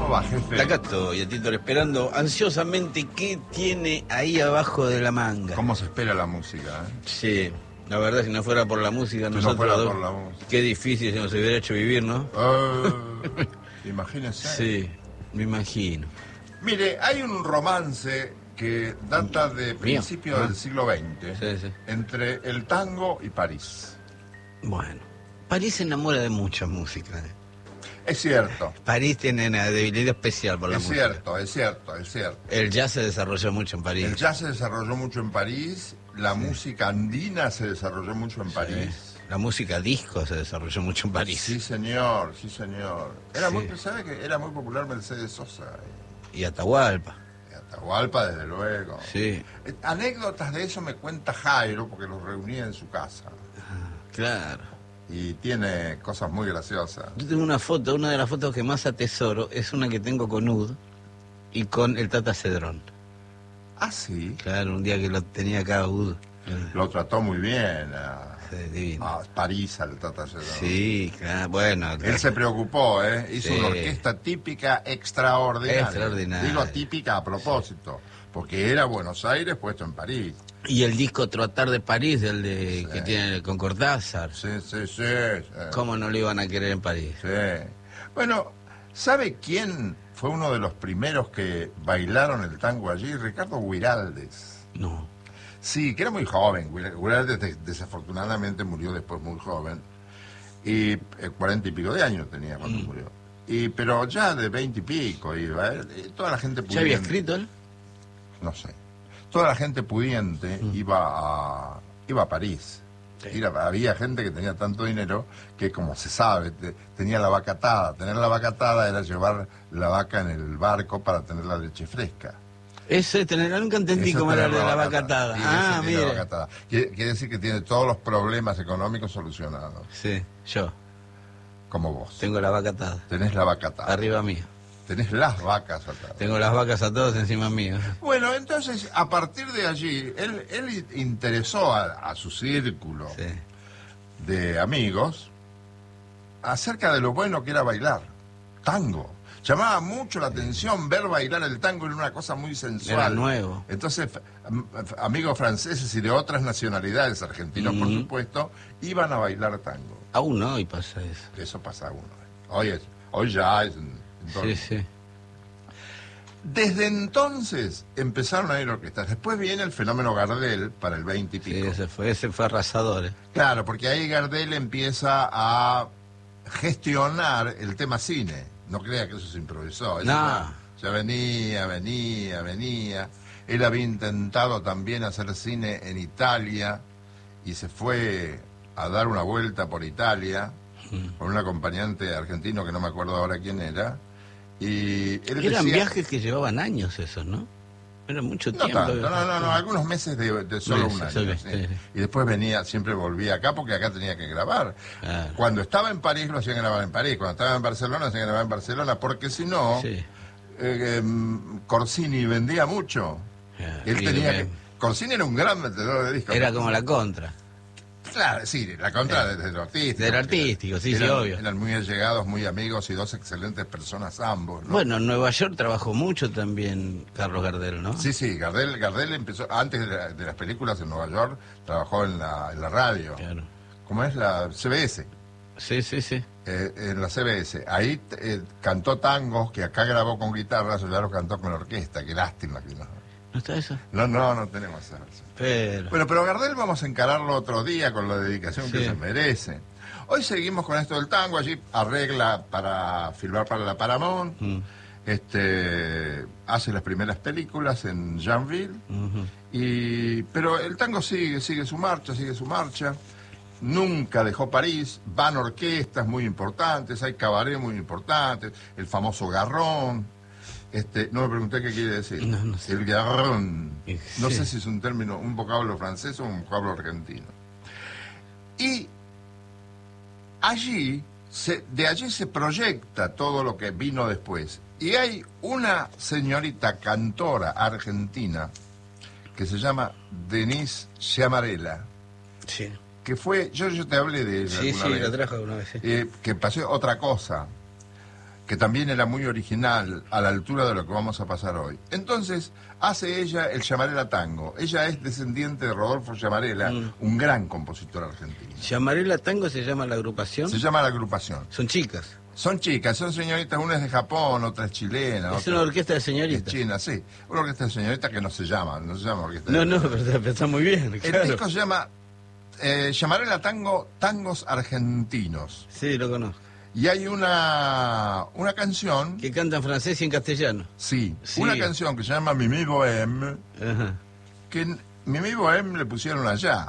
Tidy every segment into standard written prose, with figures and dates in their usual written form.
¿Cómo va, jefe? Acá estoy, a Tito, esperando ansiosamente qué tiene ahí abajo de la manga. ¿Cómo se espera la música, Sí, la verdad, si no fuera por la música, Si nosotros no fuera dos, por la música. qué difícil se nos hubiera hecho vivir, ¿no? Imagínese. Sí, me imagino. Mire, hay un romance que data de principios del siglo XX entre el tango y París. Bueno, París se enamora de mucha música. Es cierto. París tiene una debilidad especial por la música. Es cierto. El jazz se desarrolló mucho en París. El jazz se desarrolló mucho en París, la música andina se desarrolló mucho en París. La música disco se desarrolló mucho en París. Sí, señor. ¿Sabe que era muy popular Mercedes Sosa? Y Atahualpa. Atahualpa, desde luego. Sí. Anécdotas de eso me cuenta Jairo, porque los reunía en su casa. Claro. Y tiene cosas muy graciosas. Yo tengo una foto, una de las fotos que más atesoro es una que tengo con Ud y con el Tata Cedrón. ¿Ah, sí? Claro, un día que lo tenía acá Ud. Lo trató muy bien divino. a París, al Tata Cedrón. Sí, claro, bueno. Él se preocupó, hizo una orquesta típica extraordinaria. Digo típica a propósito, porque era Buenos Aires puesto en París. Y el disco Trotar de París, que tiene con Cortázar. Sí. ¿Cómo no lo iban a querer en París? Sí. Bueno, ¿sabe quién fue uno de los primeros que bailaron el tango allí? Ricardo Güiraldes. No. Sí, que era muy joven. Güiraldes desafortunadamente murió después muy joven. Y 40 y pico de años tenía cuando murió. Pero ya de 20 y pico iba. Toda la gente pudiente. ¿Ya había escrito él? No sé. Toda la gente pudiente iba a París. Sí. Había gente que tenía tanto dinero que, como se sabe, tenía la vaca atada. Tener la vaca atada era llevar la vaca en el barco para tener la leche fresca. Eso es tener, nunca entendí cómo era la vaca atada. Mira. Quiere decir que tiene todos los problemas económicos solucionados. Sí, yo. Como vos. Tengo la vaca atada. Tenés la vaca atada. Arriba mío. Tenés las vacas atadas. Tengo las vacas atadas encima mío. Bueno, entonces, a partir de allí, él interesó a su círculo de amigos acerca de lo bueno que era bailar tango. Llamaba mucho la atención ver bailar el tango, era una cosa muy sensual. Era nuevo. Entonces, amigos franceses y de otras nacionalidades, argentinos por supuesto, iban a bailar tango. Aún hoy pasa eso. Eso pasa aún hoy. Hoy ya es... Sí. Desde entonces empezaron a ir orquestas. Después viene el fenómeno Gardel para el 20 y pico. Sí, ese fue arrasador. Claro, porque ahí Gardel empieza a gestionar el tema cine. No crea que eso se improvisó. No. Ya venía. Él había intentado también hacer cine en Italia y se fue a dar una vuelta por Italia con un acompañante argentino que no me acuerdo ahora quién era. Y él eran decía, viajes que llevaban años esos, ¿no? Era mucho tiempo. No, algunos meses de solo un año. Sí. Y después siempre volvía acá porque acá tenía que grabar. Claro. Cuando estaba en París lo hacían grabar en París, cuando estaba en Barcelona lo hacían grabar en Barcelona, porque si no, Corsini vendía mucho. Corsini era un gran vendedor de discos. Era como la Contra. Claro, sí, la Contra del artístico. Del artístico, sí, obvio. Eran muy allegados, muy amigos y dos excelentes personas ambos, ¿no? Bueno, en Nueva York trabajó mucho también Carlos Gardel, ¿no? Sí, Gardel empezó, antes de las películas en Nueva York, trabajó en la radio. Claro. ¿Cómo es? La CBS. Sí. En la CBS. Ahí cantó tangos que acá grabó con guitarras, ya los cantó con la orquesta. Qué lástima que no. ¿No está eso? No tenemos esa versión. Bueno, pero Gardel vamos a encararlo otro día con la dedicación que se merece. Hoy seguimos con esto del tango, allí arregla para filmar para la Paramount, hace las primeras películas en Janville, pero el tango sigue su marcha, nunca dejó París, van orquestas muy importantes, hay cabaret muy importantes, el famoso Garrón. No me pregunté qué quiere decir. No sé. El garrón. No sé si es un término, un vocablo francés o un vocablo argentino. Y de allí se proyecta todo lo que vino después. Y hay una señorita cantora argentina que se llama Denise Sciamarella. Sí. Que fue, yo te hablé de ella alguna vez. La trajo alguna vez, que pasó otra cosa. que también era muy original, a la altura de lo que vamos a pasar hoy. Entonces, hace ella el Llamarela Tango. Ella es descendiente de Rodolfo Llamarela, un gran compositor argentino. ¿Llamarela Tango se llama la agrupación? Se llama la agrupación. Son chicas. Son chicas, son señoritas, una es de Japón, otra es chilena. Es otra una orquesta de señoritas. es china, sí. Una orquesta de señoritas que no se llama orquesta No, de no, pero está muy bien, El claro. disco se llama Llamarela Tango, Tangos Argentinos. Sí, lo conozco. Y hay una canción, Que canta en francés y en castellano. sí, Sí. una canción que se llama Mimi Bohème, Ajá. que Mimi Bohème le pusieron allá.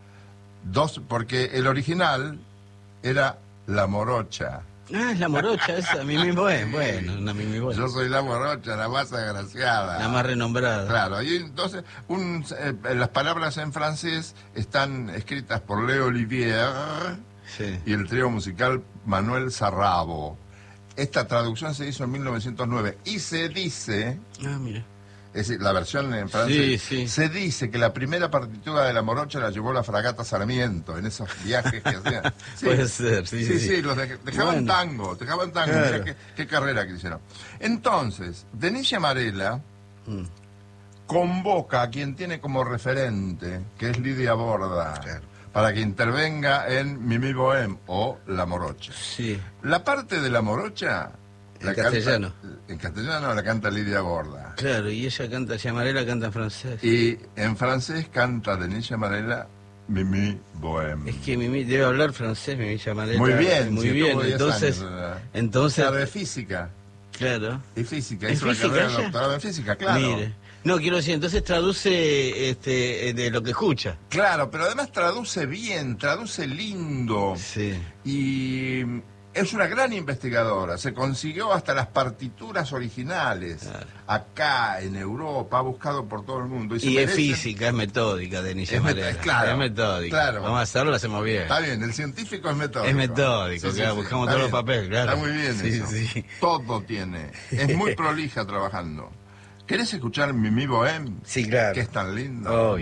Porque el original era La Morocha. Ah, es la morocha esa, Mimi Bohème. Bueno, una Mimi Yo Bohème. soy la morocha, la más agraciada. La más renombrada. Claro, y entonces las palabras en francés están escritas por Leo Olivier Sí. y el trío musical Manuel Sarrabo. Esta traducción se hizo en 1909 y se dice, Ah, mira. es decir, la versión en francés, Sí, sí. se dice que la primera partitura de la morocha la llevó la fragata Sarmiento en esos viajes que hacían. Sí. Puede ser, sí, Sí, sí. los dejaban Bueno. tango. Claro. Mirá qué carrera que hicieron. Entonces, Denise Llamarela Mm. convoca a quien tiene como referente, que es Lidia Borda, Claro. para que intervenga en Mimi Bohème o La Morocha. Sí. La parte de La Morocha... En castellano. En castellano la canta Lidia Borda. Claro, y ella canta, Llamarela canta en francés. Y en francés canta Denise Llamarela Mimi Bohème. Es que Mimi debe hablar francés, Mimi Llamarela. Muy bien, Muy sí, bien. tuvo 10 Entonces, años, ¿verdad? entonces, Sabe física. claro. Y física, ¿En hizo la física carrera de ella? doctorado en física, claro. Mire. No, quiero decir, entonces traduce de lo que escucha. Claro, pero además traduce bien, traduce lindo. Sí. Y es una gran investigadora. Se consiguió hasta las partituras originales. Claro. Acá, en Europa, ha buscado por todo el mundo. se Y es merecen- física, es metódica, Denise Es Llamarela. claro, Es metódica. claro. Vamos a hacerlo, lo hacemos bien. Está bien, el científico es metódico. Es metódico, claro, buscamos está todos los bien. papeles, claro. Está muy bien Sí, eso. sí. Todo tiene. Es muy prolija trabajando. ¿Querés escuchar Mimi Bohème? Sí, claro. Que es tan lindo. Obvio.